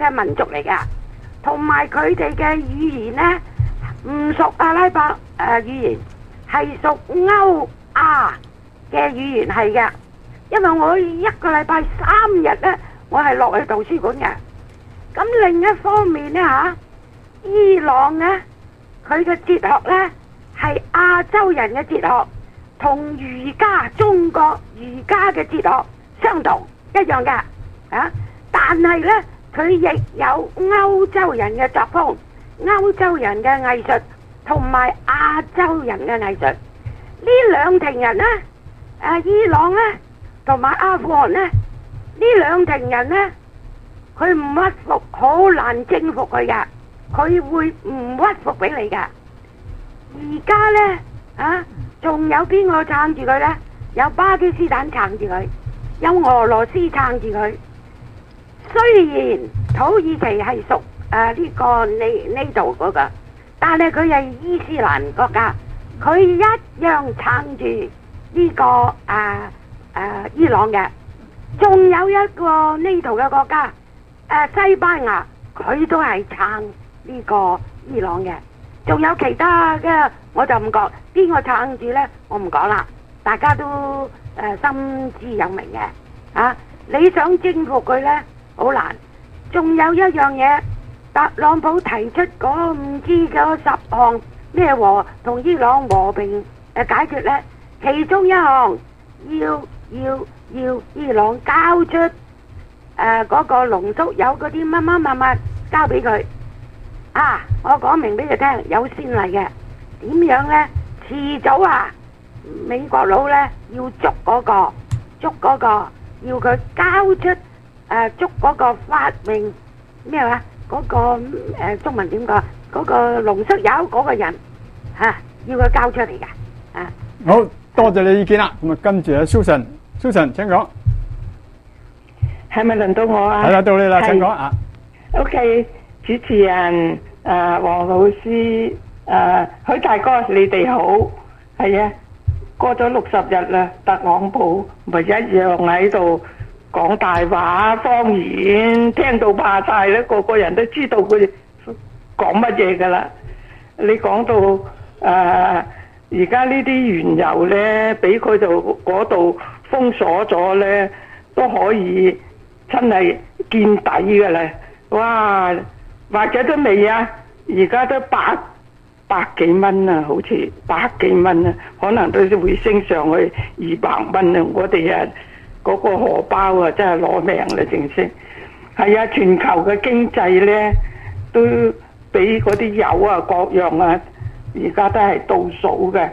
嘅民族嚟噶，同埋佢哋嘅語言呢，唔屬阿拉伯語言，係屬歐亞嘅語言係嘅。因為我一個禮拜3日呢，我係落去圖書館嘅。咁另一方面呢，伊朗呢，佢嘅哲學呢，係亞洲人嘅哲學，同儒家中國儒家嘅哲學相同一樣嘅但係呢，佢亦有歐洲人嘅作風、歐洲人嘅藝術同埋亞洲人嘅藝術。呢兩庭人呢，伊朗呢同埋阿富汗呢，呢兩庭人呢，佢唔屈服，好難征服佢噶，佢會唔屈服俾你噶。而家呢，仲有邊個撐住佢呢？有巴基斯坦撐住佢，有俄羅斯撐住佢。雖然土耳其係屬呢個呢度嗰個，但係佢係伊斯蘭國家，佢一樣撐住呢個伊朗嘅。仲有一個呢度嘅國家西班牙，佢都係撐呢個伊朗嘅。仲有其他嘅我就唔講，邊個撐住呢？我唔講啦，大家都心知有明嘅。你想征服佢呢？好難。仲有一樣嘢，特朗普提出嗰唔知嗰10項咩同伊朗和平解決呢，其中一項要伊朗交出嗰個濃縮鈾嗰啲乜交俾佢。我講明俾佢聽，有先例嘅。點樣呢？遲早美國佬呢要捉嗰個，要佢交出捉嗰個發明咩話？嗰個中文點講？嗰個濃縮鈾嗰個人要佢交出嚟噶。 好多謝你意見啦。咁啊，跟住阿 Susan 請講。 係咪輪到我啊？ 係啦，到你啦，請講啊。 OK， 主持人黃老師許大哥，你哋好。係啊，過咗60日啦，特朗普咪一樣喺度講大話謊言，聽到怕晒啦，個個人都知道佢講乜嘢噶啦。你講到而家呢啲原油咧，俾佢就嗰度封鎖咗咧，都可以真係見底噶啦。哇，或者都未啊，而家都百幾蚊啊，好似百幾蚊啊，可能都會升上去200蚊啊！我哋嗰個荷包真係攞命啦，正式係啊！全球嘅經濟咧都俾嗰啲油各樣而家都係倒數嘅。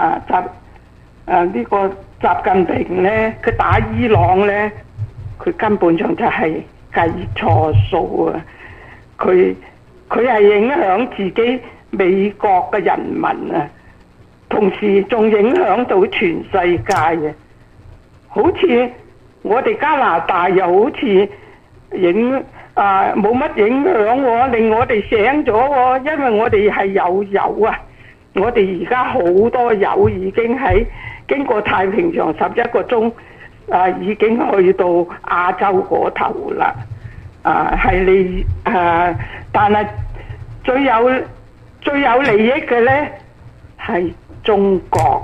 呢個習近平咧，佢打伊朗咧，佢根本上就係計錯數啊！佢係影響自己美國嘅人民啊，同時仲影響到全世界啊！好似我哋加拿大又好似冇乜影響喎，令我哋醒咗喎，因為我哋係有油啊！我哋而家好多油已經經過太平洋11個鐘已經去到亞洲嗰頭啦。但係最有利益嘅呢係中國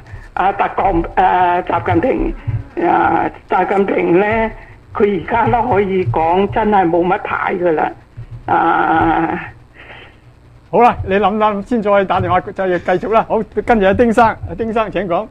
習近平呢，佢而家都可以講真係冇乜牌噶啦。 好啦，你諗先再打電話就繼續啦。好，跟住阿丁生請講。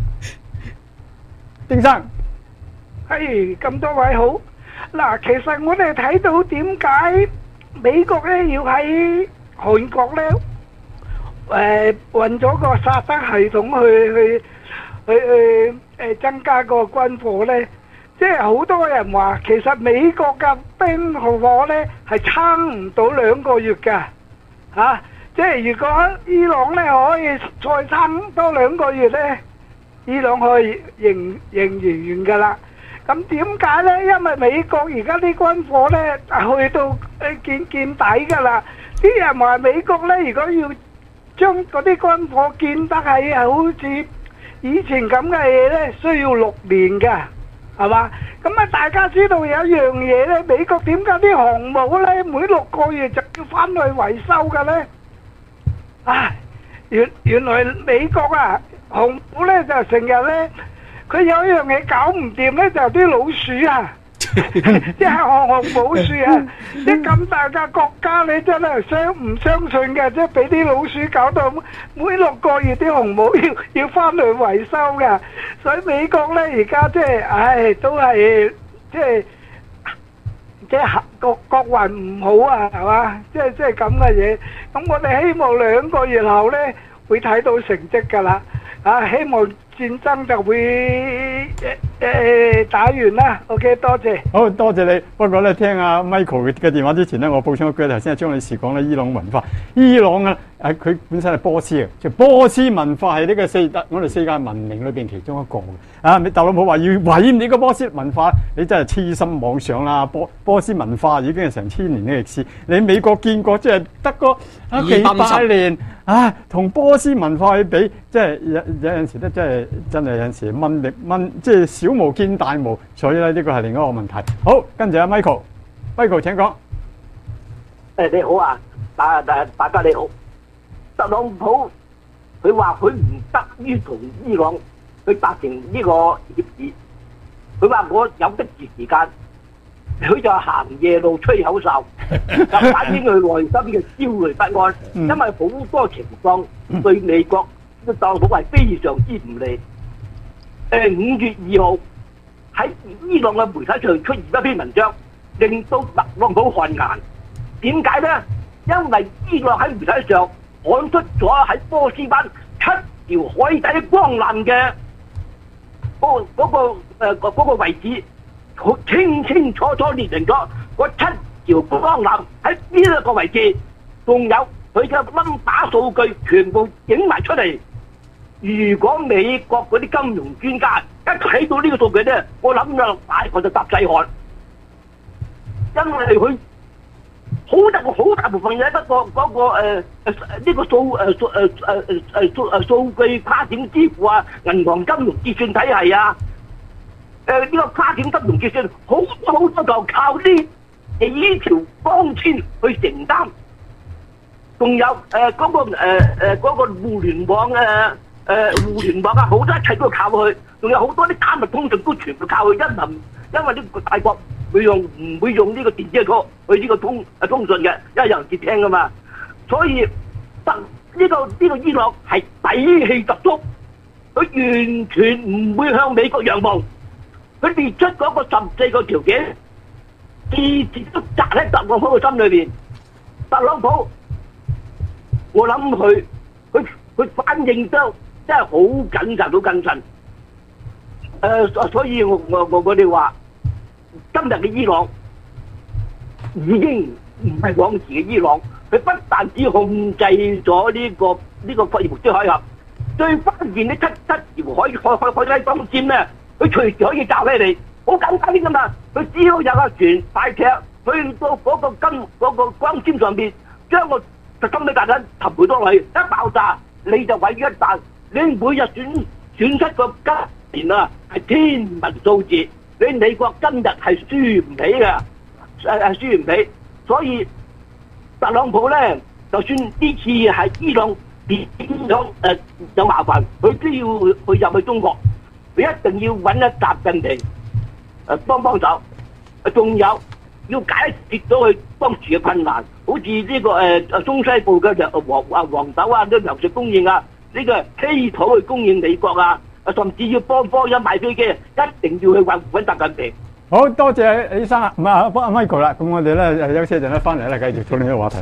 丁生， 咁多位好。嗱，其實我哋睇到點解美國咧要喺韓國咧運咗個薩德系統去增加個軍火咧，即係好多人話其實美國嘅兵火咧係撐唔到2個月㗎。即係如果伊朗咧可以再撐多2個月咧，伊朗可以贏完噶啦。咁點解咧？因為美國而家啲軍火咧去到見底噶啦。啲人話美國咧，如果要將嗰啲軍火建得係好似以前咁嘅嘢咧，需要6年噶。 係嘛？咁啊，大家知道有一樣嘢咧，美國點解啲航母咧每6個月就要翻去維修嘅咧？唉，原來美國啊，航母咧就成日咧，佢有一樣嘢搞唔掂咧，就係啲老鼠啊！即係航母樹啊！即係咁大嘅國家，你真係唔相信嘅，即係俾啲老鼠搞到每6個月啲航母要翻去維修嘅，所以美國咧而家即係，唉，都係即係國運唔好啊，係嘛？即係咁嘅嘢。咁我哋希望2個月後咧會睇到成績㗎啦。啊，希望戰爭就會打完啦。OK， 多謝。 好多謝你。不過咧，聽阿 Michael 嘅電話之前咧，我補充一句，頭先阿張女士講咧伊朗文化。伊朗啊，佢本身係波斯嘅，即係波斯文化係呢個我哋世界文明裏邊其中一個嘅。啊，你特朗普話要毀滅呢個波斯文化，你真係痴心妄想啦！波斯文化已經係成1000年嘅歷史，你美國見過即係得個幾百年啊，同波斯文化去比，即係有陣時咧，真係有陣時蚊即係小巫見大巫，所以咧呢個係另一個問題。好，跟住阿 Michael 請講。 你好啊，大家你好。特朗普佢話佢唔得於同伊朗去達成呢個協議，佢話我有的是時間，佢就行夜路吹口哨，就反映佢內心嘅焦慮不安，因為好多情況對美國特朗普係非常之唔利。5月2號喺伊朗嘅媒體上出現一篇文章，令到特朗普汗顏。點解呢？因為伊朗喺媒體上刊出咗喺波斯灣7條海底光纜嘅嗰個位置，好清清楚楚列明咗嗰7條光纜喺邊一個位置，仲有佢嘅number數據全部影埋出嚟。如果美國嗰啲金融專家一睇到呢個數據咧，我諗就大概就搭細汗，因為佢好大部分嘢得個嗰個呢個數據跨境支付啊，銀行金融結算體系啊，呢個跨境金融結算好多就靠呢幾條光纖去承擔，仲有嗰個互聯網啊，好多一切都靠佢，仲有好多啲加密通訊都全部靠佢，因為呢個大國唔會用呢個電子goo去呢個通訊嘅，因為有人接聽噶嘛，所以呢個伊朗係底氣十足，佢完全唔會向美國讓步，佢列出嗰個14個條件，次次都砸喺特朗普嘅心裏邊。特朗普，我諗佢反應得真係好謹慎，所以我哋話今日嘅伊朗已經唔係往時嘅伊朗，佢不但只控制咗呢個霍爾木茲海峽，最關鍵呢七條海底光纖咧，佢隨時可以炸起嚟，好簡單啲噶嘛，佢只要有架船大艇去到嗰個光纖上邊，將個特金嘅炸彈投回到嚟，一爆炸你就毀於一旦，你每日損失個金錢啊係天文數字，你美國今日係輸唔起嘅，輸唔起，所以特朗普咧，就算呢次係伊朗點樣有麻煩，佢都要去入去中國，佢一定要揾一習近平幫手，仲有要解決咗佢當時嘅困難，好似呢個中西部嘅黃豆啊，啲糧食供應啊，呢個稀土去供應美國啊，甚至要幫一買飛機，一定要去揾習近平。 好多謝李生啊，唔係阿 Michael 啦，咁我哋咧休息一陣咧，翻嚟咧繼續討論呢個話題。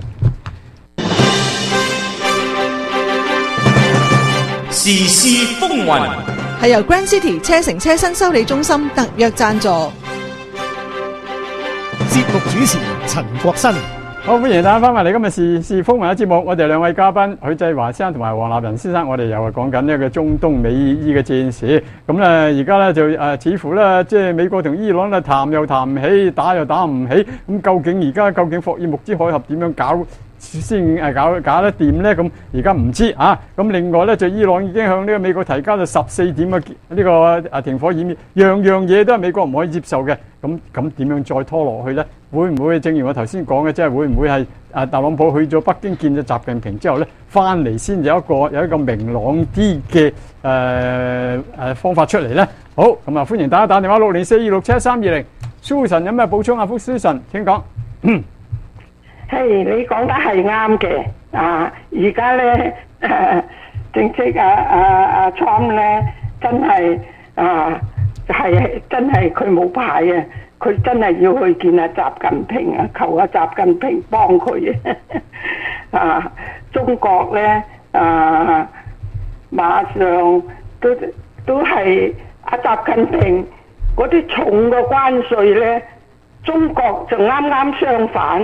時事風雲係由 Grand City 車城車新修理中心特約贊助。 節目主持陳國新。 好，歡迎大家翻返嚟今日時事風雲嘅節目，我哋兩位嘉賓許濟華先生同埋黃立仁先生，我哋又係講緊呢個中東美伊嘅戰事。咁咧而家咧就似乎咧即係美國同伊朗咧談又談唔起，打又打唔起。咁究竟霍爾木茲海峽點樣搞先搞得掂咧？咁而家唔知啊。咁另外咧就伊朗已經向呢個美國提交咗14點嘅呢個停火協議，樣嘢都係美國唔可以接受嘅。咁點樣再拖落去咧？會唔會正如我頭先講嘅，即係會唔會係特朗普去咗北京見咗習近平之後咧，翻嚟先有一個明朗啲嘅方法出嚟咧？好，咁啊歡迎大家打電話604267132。Susan 有咩補充啊？Susan 請講。 係你講得係啱嘅啊！而家咧正式Trump 咧真係係真係佢冇牌啊！佢真係要去見阿習近平啊，求阿習近平幫佢啊！中國咧馬上都係阿習近平嗰啲重嘅關稅咧，中國就啱相反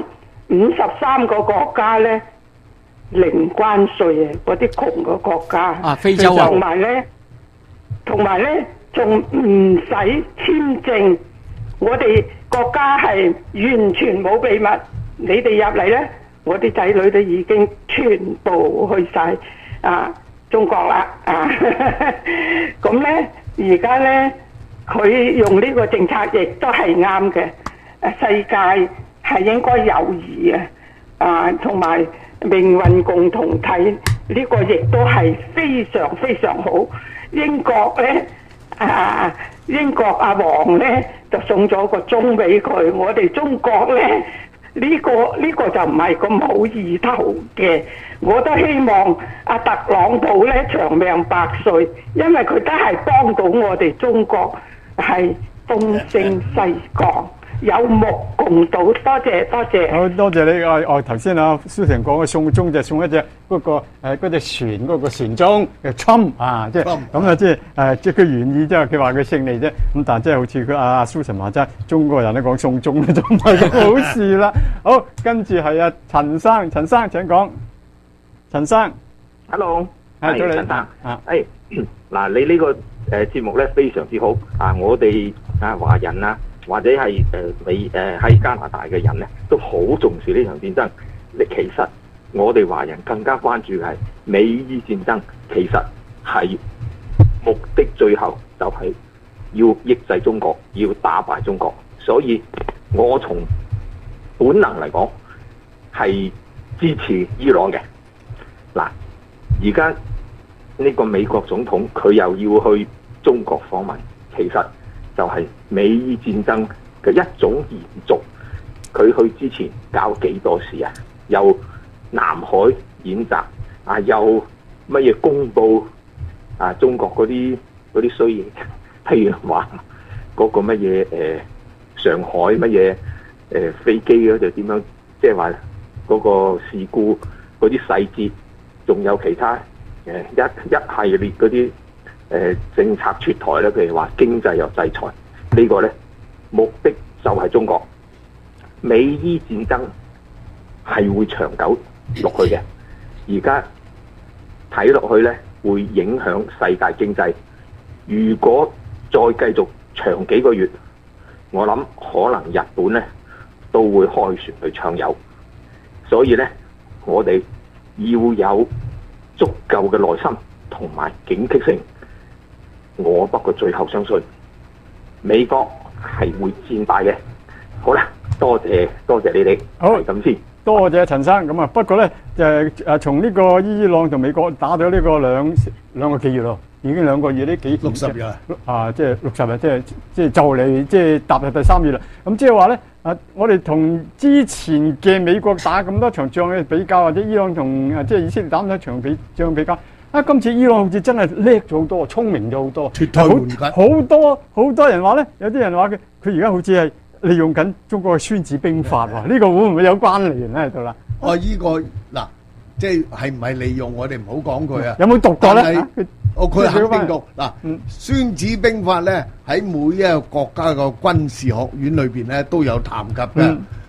，53個國家咧零關稅啊！嗰啲窮嘅國家非洲啊， 同埋咧仲唔使簽證。我哋國家係完全冇秘密，你哋入嚟咧，我啲仔女都已經全部去晒中國啦咁咧，而家咧佢用呢個政策亦都係啱嘅。世界係應該友誼同埋命運共同體，呢個亦都係非常非常好。英國咧英國阿王咧就送咗個鐘俾佢，我哋中國咧呢個就唔係咁好意頭嘅。我都希望阿特朗普咧長命百歲，因為佢都係幫到我哋中國係東升西降，有目共睹。多謝。 好多謝你。頭先Susan講嘅送鐘就送一隻嗰隻船嗰個船鐘嘅 Trump 啊，即係咁啊，即係佢原意即係佢話佢勝利啫。咁但係即係好似佢Susan話齋，中國人都講送鐘就唔係咁好事啦。好，跟住係陳生請講。陳生 ，Hello， 係早陳生嗱，你呢個節目咧非常之好啊！我哋華人啊，或者係喺加拿大嘅人咧，都好重視呢場戰爭。其實我哋華人更加關注嘅係美伊戰爭，其實係目的最後就係要抑制中國，要打敗中國。所以我從本能嚟講係支持伊朗嘅。嗱，而家呢個美國總統佢又要去中國訪問，其實就係美伊戰爭嘅一種延續。佢去之前搞幾多事啊？又南海演習又乜嘢公佈中國嗰啲衰嘢，譬如話嗰個乜嘢上海乜嘢飛機嗰就點樣，即係話嗰個事故嗰啲細節。仲有其他一系列嗰啲政策出台咧，譬如話經濟又制裁，呢個咧目的就係中國。美伊戰爭係會長久落去嘅，而家睇落去咧會影響世界經濟。如果再繼續長幾個月，我諗可能日本咧都會開船去搶油，所以咧我哋要有足夠嘅耐心同埋警惕性。我不過最後相信美國係會戰敗嘅。好啦，多謝你哋。好，咁先。 多謝陳生。咁不過咧從呢個伊朗同美國打咗呢個兩個幾月咯，已經2個月呢幾 60日即係60日，即係就嚟即係踏入第3月啦。咁即係話咧我哋同之前嘅美國打咁多場仗嘅比較，或者伊朗同即係以色列打咁多場仗比較，今次伊朗好似真係叻咗好多，聰明咗好多， 脫胎換骨。 好多人話咧，有啲人話佢而家好似係利用緊中國嘅孫子兵法喎，呢個會唔會有關聯咧喺度啦？ 呢個嗱，即係唔係利用我哋唔好講佢啊？ 有冇讀過咧？ 佢肯定讀嗱，《孫子兵法》咧喺每一個國家嘅軍事學院裏邊咧都有談及嘅。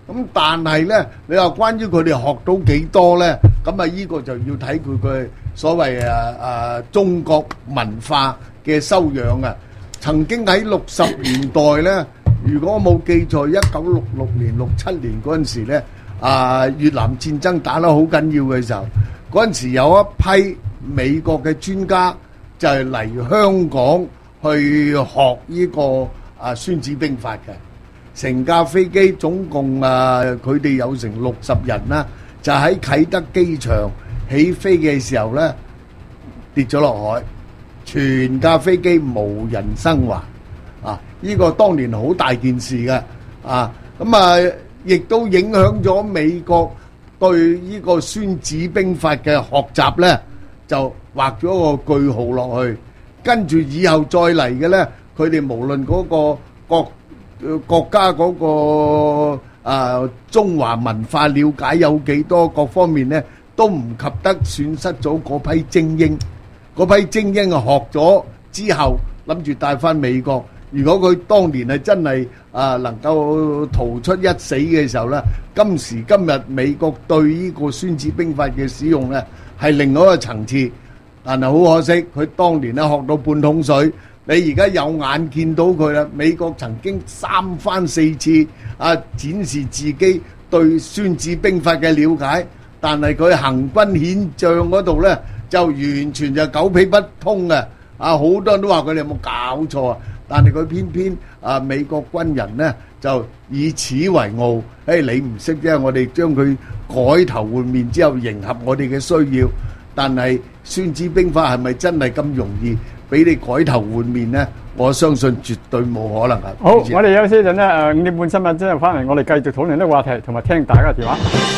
咁但係咧，你話關於佢哋學到幾多咧？咁啊，呢個就要睇佢嘅所謂中國文化嘅修養啊。曾經喺60年代咧，如果我冇記錯，1966年、67年嗰陣時咧，越南戰爭打得好緊要嘅時候，嗰陣時有一批美國嘅專家就係嚟香港去學呢個孫子兵法嘅。成架飛機總共佢哋有成60人啦，就喺啟德機場起飛嘅時候咧跌咗落海，全架飛機無人生還啊！呢個當年好大件事嘅啊，咁亦都影響咗美國對呢個孫子兵法嘅學習咧，就畫咗個句號落去。跟住以後再嚟嘅咧，佢哋無論嗰個國家嗰個中華文化了解有幾多，各方面咧都唔及得損失咗嗰批精英。嗰批精英學咗之後，諗住帶翻美國。如果佢當年係真係能夠逃出一死嘅時候咧，今時今日美國對呢個孫子兵法嘅使用咧係另外一個層次。但係好可惜，佢當年咧學到半桶水。你而家有眼見到佢啦，美國曾經3番4次展示自己對孫子兵法嘅了解，但係佢行軍遣將嗰度咧就完全就狗屁不通嘅。好多人都話佢哋有冇搞錯啊？但係佢偏偏美國軍人咧就以此為傲，你唔識啫，我哋將佢改頭換面之後迎合我哋嘅需要。但係孫子兵法係咪真係咁容易俾你改頭換面呢？我相信絕對冇可能啊！ 好，我哋休息一陣咧，5點半新聞之後翻嚟，我哋繼續討論呢個話題，同埋聽大家嘅電話。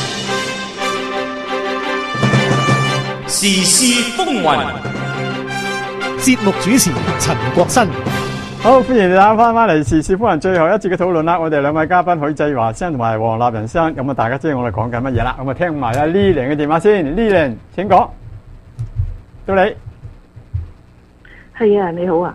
時事風雲， 節目主持陳國新。 好，歡迎大家翻嚟時事風雲最後一節嘅討論啦！我哋兩位嘉賓許濟華先生同埋黃立仁先生，咁大家知道我哋講緊乜嘢啦？咁聽埋Lilian嘅電話先，Lilian請講。到你。 係啊，你好啊。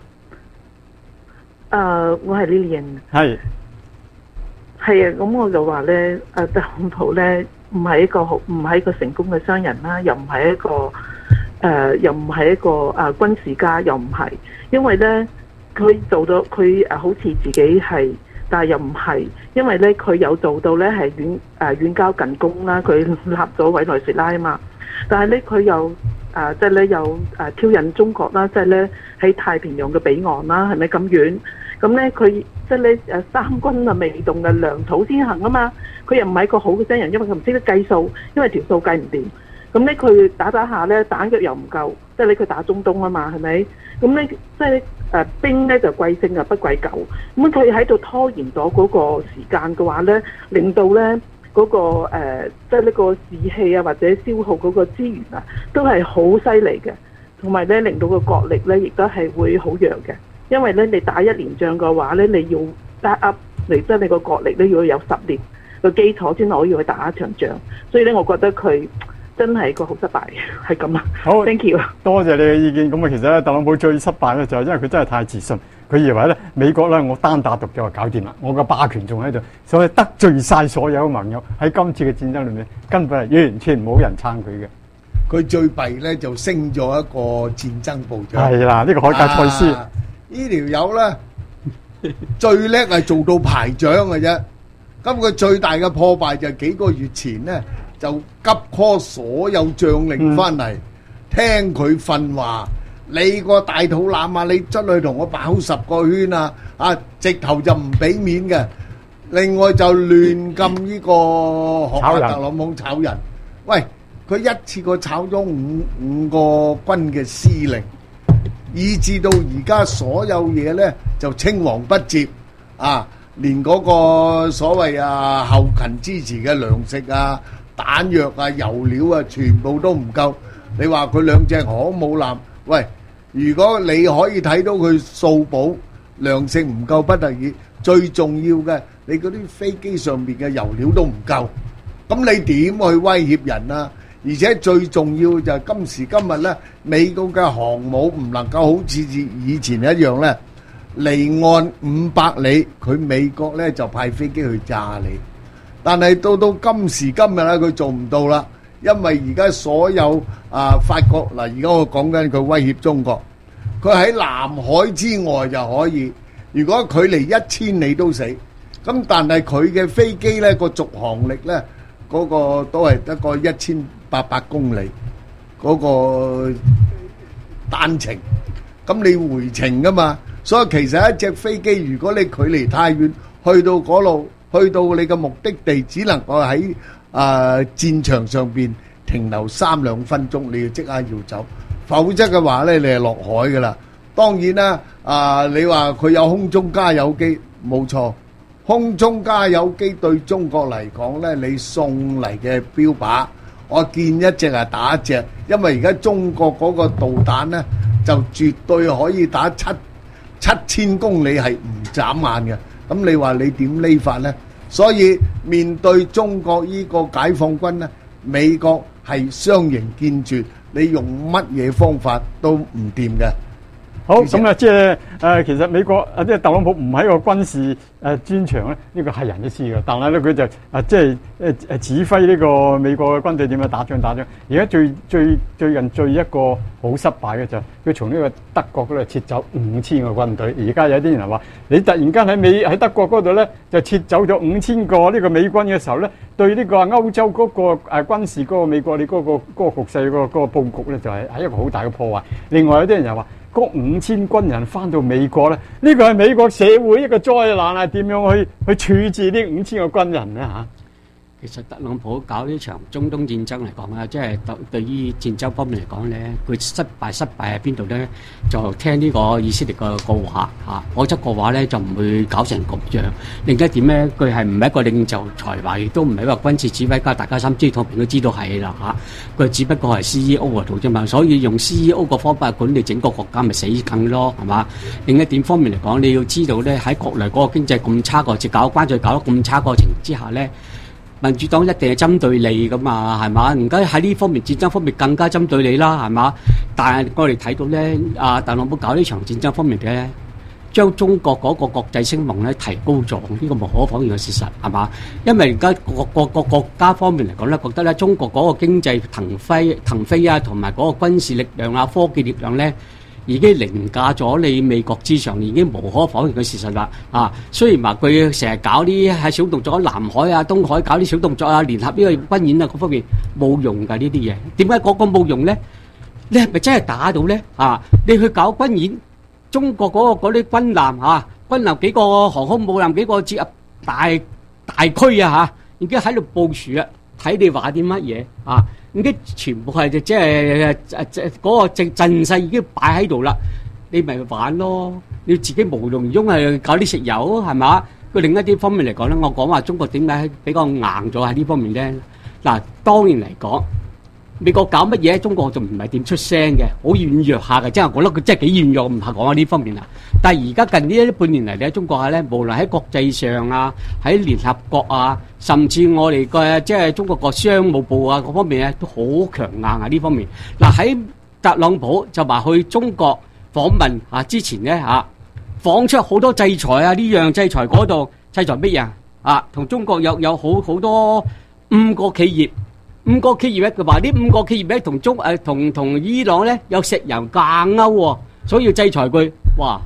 我係 Lilian。係。係啊，咁我就話咧，特朗普咧唔係一個成功嘅商人啦，又唔係一個軍事家，又唔係，因為咧佢做到佢好似自己係，但係又唔係，因為咧佢有做到咧係遠交近攻啦，佢立咗委內瑞拉啊嘛，但係咧佢又即係咧有挑釁中國啦，即係咧喺太平洋嘅彼岸啦，係咪咁遠？咁咧佢即係咧三軍未動嘅糧草先行啊嘛，佢又唔係一個好嘅商人，因為佢唔識得計數，因為條數計唔掂。咁咧佢打下咧彈藥又唔夠，即係咧佢打中東啊嘛，係咪？咁咧即係兵咧就貴勝不貴久，咁佢喺度拖延咗嗰個時間嘅話咧，令到咧嗰個即係呢個士氣啊或者消耗嗰個資源啊，都係好犀利嘅，同埋咧令到個國力咧亦都係會好弱嘅。因為咧，你打一年仗嘅話咧，你要 back up 嚟，即係你個國力咧要有10年嘅基礎先可以去打一場仗。所以咧，我覺得佢真係個好失敗，係咁啊。好 ，thank you。多謝你嘅意見。咁其實咧，特朗普最失敗咧就係因為佢真係太自信，佢以為咧美國咧我單打獨鬥就搞掂啦，我個霸權仲喺度，所以得罪晒所有盟友。喺今次嘅戰爭裏面，根本係完全冇人撐佢嘅。 佢最弊咧就升咗一個戰爭部長。 係啦，呢個海格賽斯。 呢條友咧最叻係做到排長嘅啫，咁佢最大嘅破敗就係幾個月前咧就急 call 所有將領翻嚟，聽佢訓話，你個大肚腩啊，你出去同我跑10個圈啊，直頭就唔俾面嘅。另外就亂禁呢個學下特朗普炒人，喂，佢一次過炒咗五個軍嘅司令。以至到而家所有嘢咧就青黃不接連嗰個所謂後勤支持嘅糧食彈藥油料全部都唔夠。你話佢兩隻航母艦，喂，如果你可以睇到佢掃補糧食唔夠不特止，最重要嘅你嗰啲飛機上面嘅油料都唔夠，咁你點去威脅人啊？而且最重要就係今時今日咧，美國嘅航母唔能夠好似以前一樣咧，離岸500里，佢美國咧就派飛機去炸你。 但係到今時今日咧，佢做唔到啦，因為而家所有法國嗱，而家我講緊佢威脅中國，佢喺南海之外就可以，如果距離1000里都死，咁但係佢嘅飛機咧個續航力咧嗰個都係得個1800公里嗰個單程，咁你回程噶嘛，所以其實一隻飛機如果你距離太遠，去到嗰度，去到你嘅目的地，只能夠喺戰場上邊停留3-2分鐘，你要即刻要走，否則嘅話咧，你係落海噶啦。當然啦，你話佢有空中加油機，冇錯，空中加油機對中國嚟講咧，你送嚟嘅標靶，我見一隻係打一隻，因為而家中國嗰個導彈咧，就絕對可以打7000公里係唔眨眼嘅。咁你話你點匿法呢？所以面對中國呢個解放軍呢，美國係雙形堅決，你用乜嘢方法都唔掂嘅。 好，咁啊，即係其實美國即係特朗普唔係一個軍事專長咧，呢個係人都知嘅。但係咧，佢就即係指揮呢個美國嘅軍隊點樣打仗。而家最近一個好失敗嘅就係佢從呢個德國嗰度撤走5000個軍隊。而家有啲人話，你突然間喺德國嗰度咧就撤走咗5000個呢個美軍嘅時候咧，對呢個歐洲嗰個軍事嗰個美國你嗰個局勢嗰個佈局咧，就係一個好大嘅破壞。另外有啲人又話，嗰5000軍人翻到美國咧，呢個係美國社會一個災難啊！點樣去處置呢5000個軍人咧嚇？ 其實特朗普搞呢場中東戰爭嚟講咧，即係對於戰爭方面嚟講咧，佢失敗喺邊度咧？就聽呢個以色列個話嚇，否則嘅話咧就唔會搞成咁樣。另一點咧，佢係唔係一個領袖才華，亦都唔係一個軍事指揮家，大家心知肚明都知道係啦嚇。佢只不過係 CEO 嗰度啫嘛，所以用 CEO 個方法管理整個國家咪死梗咯，係嘛？另一點方面嚟講，你要知道咧，喺國內嗰個經濟咁差個，即搞關稅搞得咁差過程之下咧。民主黨一定係針對你噶嘛，係嘛？而家喺呢方面戰爭方面更加針對你啦，係嘛？但係我哋睇到咧，特朗普搞呢場戰爭方面嘅，將中國嗰個國際聲望咧提高咗，呢個無可否認嘅事實，係嘛？因為而家各個國家方面嚟講咧，覺得咧中國嗰個經濟騰飛啊，同埋嗰個軍事力量啊、科技力量咧，已經凌駕咗你美國之上，已經無可否認嘅事實啦。雖然話佢成日搞啲喺小動作，喺南海啊、東海搞啲小動作啊，聯合呢個軍演啊各方面冇用㗎呢啲嘢。點解個冇用咧？你係咪真係打到咧？你去搞軍演，中國嗰啲軍艦軍艦幾個航空母艦幾個接入大區已經喺度部署啦，睇你話啲乜嘢已經全部係即係嗰個陣勢已經擺喺度啦，你咪玩咯，你自己無用中係搞啲食油係嘛？佢另一啲方面嚟講咧，我講話中國點解比較硬咗喺呢方面咧？嗱，當然嚟講，美國搞乜嘢，中國就唔係點出聲嘅，好軟弱下嘅，即係我覺得佢真係幾軟弱，唔係講喺呢方面啦。但係而家近呢半年嚟咧，中國咧，無論喺國際上喺聯合國甚至我哋嘅即係中國個商務部各方面咧，都好強硬呢方面。嗱，喺特朗普就話去中國訪問之前咧放出好多制裁呢樣制裁嗰度，制裁乜嘢同中國有好多5個企業。5個企業咧，佢話呢5個企業咧同伊朗咧有石油掛鈎喎，所以要制裁佢。哇！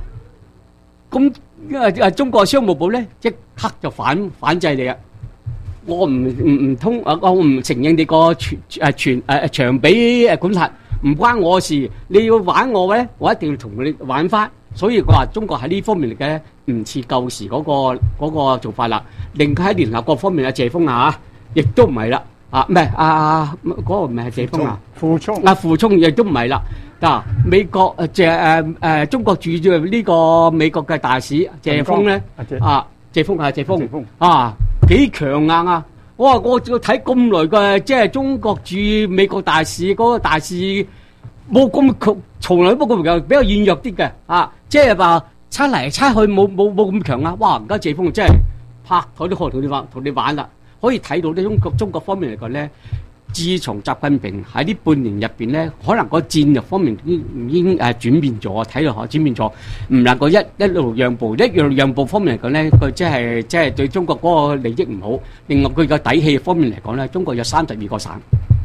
咁中國商務部咧即刻就反制你啊！我唔通我唔承認你個長臂管轄，唔關我事。你要玩我咧，我一定要同你玩翻。所以佢話中國喺呢方面嚟嘅唔似舊時嗰個做法啦。另喺聯合國方面謝鋒亦都唔係啦。唔係嗰個唔係謝鋒傅聰亦都唔係啦。嗱，美國中國駐住呢個美國嘅大使謝鋒咧，謝鋒幾強硬啊！我睇咁耐嘅，即係中國駐美國大使嗰個大使冇咁強，從來都冇咁強，比較軟弱啲嘅即係話猜嚟猜去冇咁強啊！哇！而家謝鋒真係拍台都可以同你玩啦。可以睇到呢中國方面嚟講咧， 自從習近平喺呢半年入邊咧，可能個戰略方面已經轉變咗，睇落轉變咗，唔能夠一路讓步，讓步方面嚟講咧，佢即係對中國嗰個利益唔好。另外佢個底氣方面嚟講咧，中國有32個省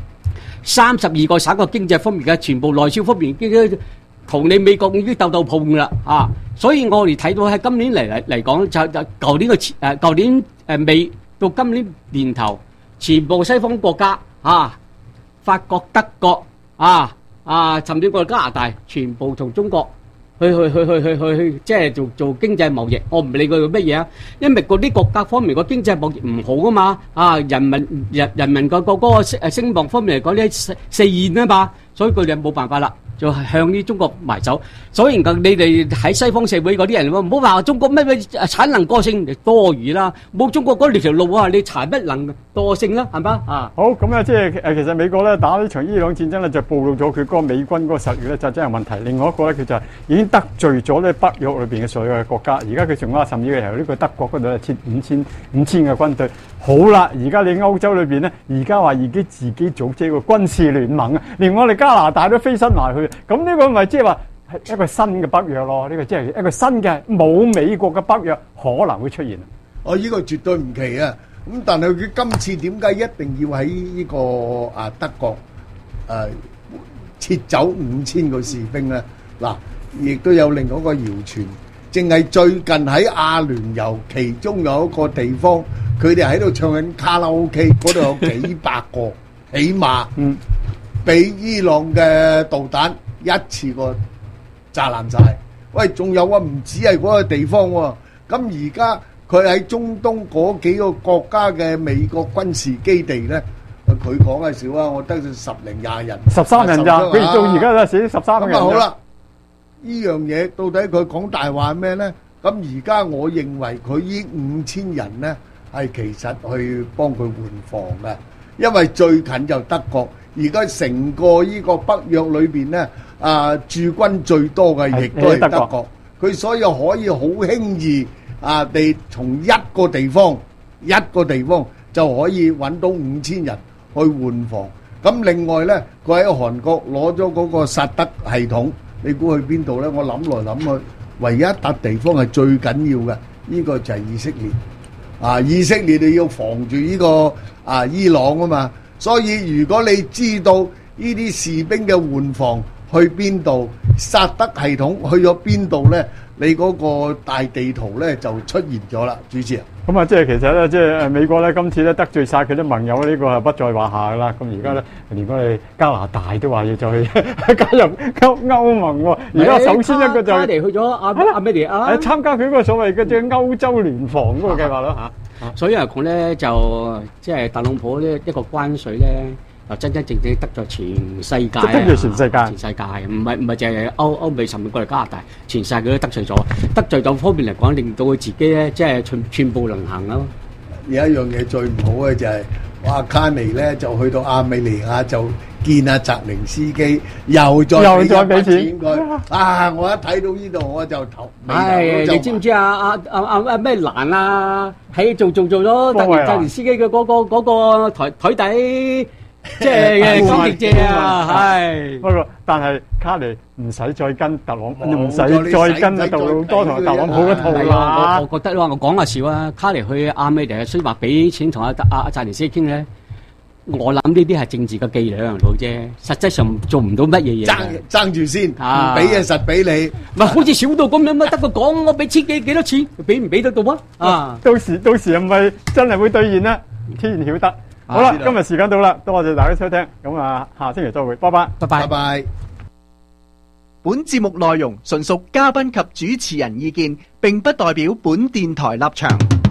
，32個省個經濟方面嘅全部內銷方面已經同你美國已經鬥碰㗎啦啊！所以我哋睇到喺今年嚟講，就舊年嘅舊年尾到今年年頭，全部西方國家啊，法國、德國甚至過加拿大，全部同中國去，即係做經濟貿易。我唔理佢做乜嘢啊，因為嗰啲國家方面個經濟貿易唔好啊嘛，人民個聲望方面嚟講咧四現啊嘛，所以佢哋冇辦法啦。就係向呢中國埋走，所以你哋喺西方社會嗰啲人唔好話中國咩產能過剩多餘啦，冇中國嗰條路啊，你柴不能惰性啦，係嘛啊？ 好咁咧，即係其實美國咧打呢場伊朗戰爭咧，就暴露咗佢嗰個美軍嗰個實力咧，就真係問題。另外一個咧，佢就係已經得罪咗咧北約裏邊嘅所有嘅國家。而家佢仲話甚至由呢個德國嗰度咧設5000嘅軍隊。好啦，而家你歐洲裏邊咧，而家話自己組織個軍事聯盟啊，連我哋加拿大都飛身埋去。咁呢個咪即係話係一個新嘅北約咯？呢個即係一個新嘅冇美國嘅北約可能會出現。 呢個絕對唔奇啊！咁但係佢今次點解一定要喺呢個德國撤走5000個士兵咧？嗱，亦都有另外一個謠傳，淨係最近喺阿聯酋其中有一個地方，佢哋喺度唱緊卡拉 OK， 嗰度有幾百個，起碼俾伊朗嘅導彈一次過炸爛晒。喂，仲有啊，唔止係嗰個地方喎。咁而家佢喺中東嗰幾個國家嘅美國軍事基地咧，佢講係少啊，我得10零20人 ，13人咋？佢到而家都寫13人。 咁好啦，呢樣嘢到底佢講大話咩咧？咁而家我認為佢呢5000人咧係其實去幫佢換防嘅，因為最近就德國，而家成個呢個北約裏邊咧，駐軍最多嘅亦都係德國，佢所以可以好輕易地從一個地方就可以揾到5000人去換防。咁另外咧，佢喺韓國攞咗嗰個薩德系統，你估去邊度咧？我諗來諗去，唯一一笪地方係最緊要嘅，呢個就係以色列。以色列你要防住呢個伊朗啊嘛，所以如果你知道呢啲士兵嘅換防去邊度，薩德系統去咗邊度咧，你嗰個大地圖咧就出現咗啦，主持人。 咁即係其實咧，即係美國咧，今次咧得罪晒佢啲盟友，呢個係不在話下噶啦。咁而家咧，連我哋加拿大都話要再去加入歐盟喎。而家首先一個就係去咗阿咩嚟啊？ 參加佢嗰個所謂嘅即係歐洲聯防嗰個計劃咯嚇。 所以嚟講咧，就即係特朗普呢一個關稅咧，就真正得罪全世界。 得罪全世界， 唔係淨係歐美甚至過嚟加拿大，全世界都得罪咗。得罪咗方面嚟講，令到佢自己咧，即係寸步能行咯。 有一樣嘢最唔好嘅就係，卡尼咧就去到亞美尼亞就見阿澤連斯基，又再俾錢佢。我一睇到呢度我就頭。 你知唔知咩蘭喺做咗澤連斯基嘅嗰個台底？即係高極啫係， 不過但係卡尼唔使再跟特朗普，唔使再跟杜魯多同特朗普嘅套啦。 我覺得我講下笑啊，卡尼去亞美尼亞雖話俾錢同阿澤連斯基傾咧，我諗呢啲係政治嘅伎倆到啫，實際上做唔到乜嘢嘢。 爭住先，唔俾嘢實俾你， 咪好似小到咁樣乜得佢講，我俾幾多錢，俾唔俾得到啊？ 到時係咪真係會兌現咧？天曉得。好啦，今日時間到啦，多謝大家收聽，咁下星期再會，拜拜， 拜拜。 本節目內容純屬嘉賓及主持人意見，並不代表本電台立場。